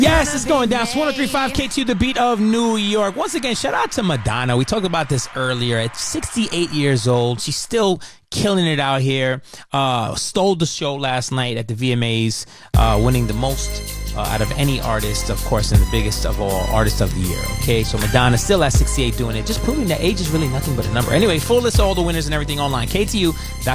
Yes, it's going down. It's 103.5 KTU, the beat of New York. Once again, shout out to Madonna. We talked about this earlier. At 68 years old, she's still killing it out here. Stole the show last night at the VMAs, winning the most out of any artist, of course, and the biggest of all, artist of the year. Okay, so Madonna still at 68 doing it, just proving that age is really nothing but a number. Anyway, full list of all the winners and everything online. KTU.com.